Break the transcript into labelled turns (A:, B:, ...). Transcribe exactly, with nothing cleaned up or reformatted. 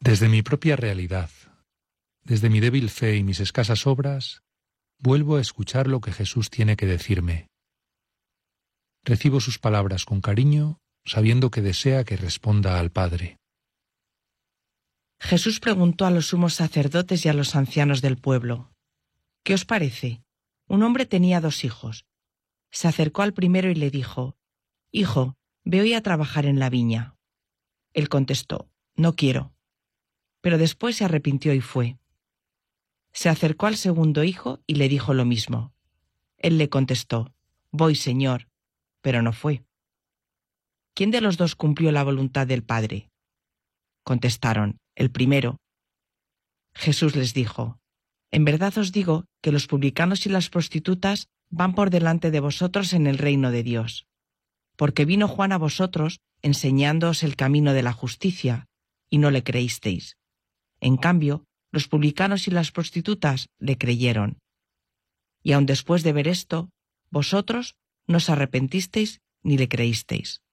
A: Desde mi propia realidad, desde mi débil fe y mis escasas obras, vuelvo a escuchar lo que Jesús tiene que decirme. Recibo sus palabras con cariño, sabiendo que desea que responda al Padre.
B: Jesús preguntó a los sumos sacerdotes y a los ancianos del pueblo: ¿Qué os parece? Un hombre tenía dos hijos. Se acercó al primero y le dijo: Hijo, ve hoy a trabajar en la viña. Él contestó: No quiero. Pero después se arrepintió y fue. Se acercó al segundo hijo y le dijo lo mismo. Él le contestó: Voy, Señor, pero no fue. ¿Quién de los dos cumplió la voluntad del Padre? Contestaron: El primero. Jesús les dijo: En verdad os digo que los publicanos y las prostitutas van por delante de vosotros en el reino de Dios. Porque vino Juan a vosotros enseñándoos el camino de la justicia, y no le creísteis. En cambio, los publicanos y las prostitutas le creyeron. Y aun después de ver esto, vosotros no os arrepentisteis ni le creísteis.